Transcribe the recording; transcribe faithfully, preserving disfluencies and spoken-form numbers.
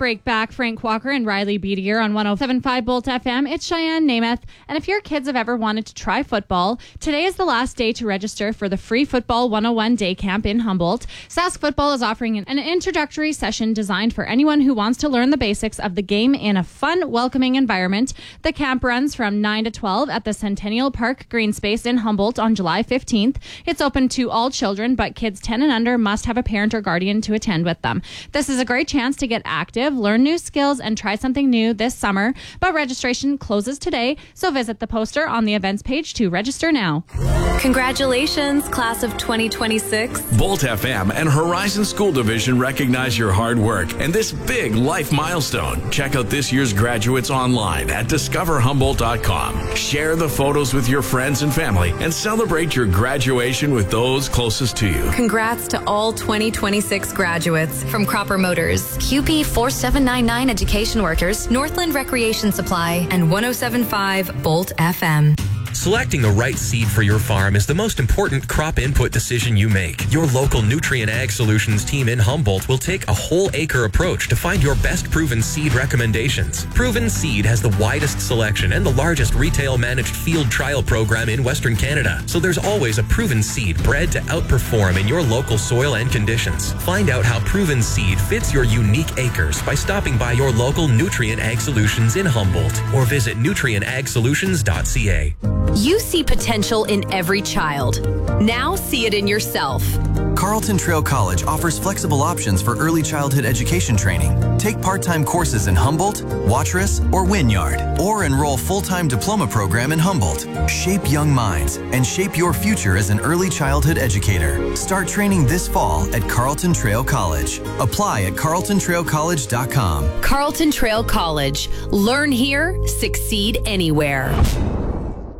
break back Frank Walker and Riley Beatier on one oh seven point five Bolt F M. It's Cheyenne Namath. And if your kids have ever wanted to try football, today is the last day to register for the free Football one oh one Day Camp in Humboldt. Sask Football is offering an introductory session designed for anyone who wants to learn the basics of the game in a fun, welcoming environment. The camp runs from nine to twelve at the Centennial Park Green Space in Humboldt on July fifteenth. It's open to all children, but kids ten and under must have a parent or guardian to attend with them. This is a great chance to get active, learn new skills, and try something new this summer. But registration closes today, so visit the poster on the events page to register now. Congratulations, class of twenty twenty-six. Bolt F M and Horizon School Division recognize your hard work and this big life milestone. Check out this year's graduates online at discover humboldt dot com. Share the photos with your friends and family and celebrate your graduation with those closest to you. Congrats to all twenty twenty-six graduates from Cropper Motors, Q P four seven nine nine Education Workers, Northland Recreation Supply, and one oh seven point five Bolt F M. Selecting the right seed for your farm is the most important crop input decision you make. Your local Nutrien Ag Solutions team in Humboldt will take a whole acre approach to find your best proven seed recommendations. Proven Seed has the widest selection and the largest retail managed field trial program in Western Canada, so there's always a proven seed bred to outperform in your local soil and conditions. Find out how Proven Seed fits your unique acres by stopping by your local Nutrien Ag Solutions in Humboldt or visit nutrien ag solutions dot c a. You see potential in every child. Now see it in yourself. Carlton Trail College offers flexible options for early childhood education training. Take part-time courses in Humboldt, Watrous, or Wynyard, or enroll full-time diploma program in Humboldt. Shape young minds and shape your future as an early childhood educator. Start training this fall at Carlton Trail College. Apply at carlton trail college dot com. Carlton Trail College. Learn here, succeed anywhere.